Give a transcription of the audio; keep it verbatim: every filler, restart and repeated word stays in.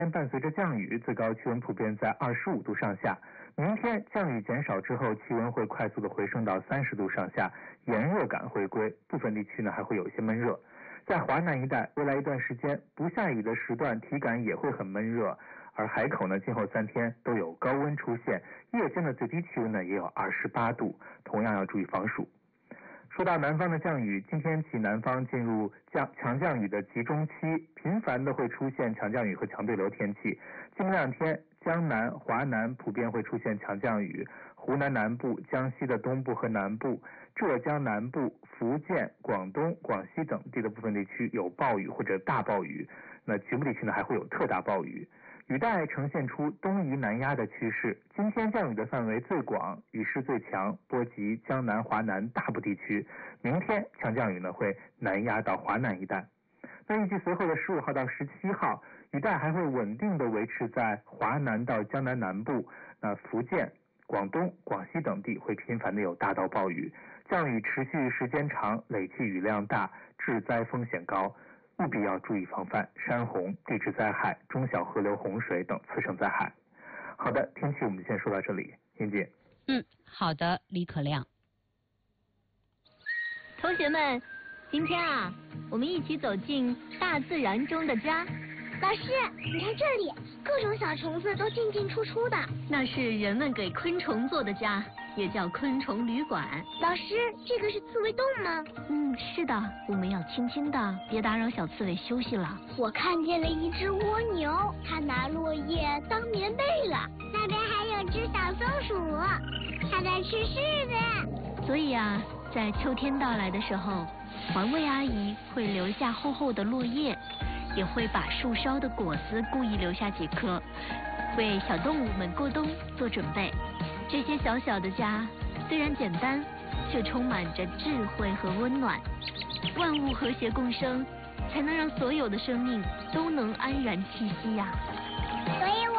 伴随着降雨，最高气温普遍在二十五度上下。明天降雨减少之后，气温会快速的回升到三十度上下，炎热感回归，部分地区呢还会有一些闷热。在华南一带，未来一段时间不下雨的时段，体感也会很闷热，而海口呢，今后三天都有高温出现，夜间的最低气温呢也有二十八度，同样要注意防暑。说到南方的降雨，今天起南方进入降强降雨的集中期，频繁的会出现强降雨和强对流天气。近两天，江南、华南普遍会出现强降雨，湖南南部、江西的东部和南部、浙江南部、福建、广东、广西等地的部分地区有暴雨或者大暴雨，那局部地区呢还会有特大暴雨。雨带呈现出东移南压的趋势，今天降雨的范围最广，雨势最强，波及江南、华南大部地区。明天强降雨呢会南压到华南一带。那预计随后的十五号到十七号，雨带还会稳定的维持在华南到江南南部，那福建、广东、广西等地会频繁的有大到暴雨，降雨持续时间长，累计雨量大，致灾风险高。务必要注意防范山洪、地质灾害、中小河流洪水等次生灾害。好的，天气我们先说到这里，英姐。 嗯，好的，李可亮。 同学们，今天啊，我们一起走进大自然中的家。 老师，你看这里，各种小虫子都进进出出的。 那是人们给昆虫做的家，也叫昆虫旅馆。 老师，这个是刺猬洞吗？ 嗯，是的，我们要轻轻的，别打扰小刺猬休息了。 我看见了一只蜗牛，它拿落叶当棉被了。那边还有只小松鼠，它在吃柿子。 所以啊，在秋天到来的时候，环卫阿姨会留下厚厚的落叶，也会把树梢的果子故意留下几颗，为小动物们过冬做准备。这些小小的家虽然简单，却充满着智慧和温暖。万物和谐共生，才能让所有的生命都能安然栖息呀、 所以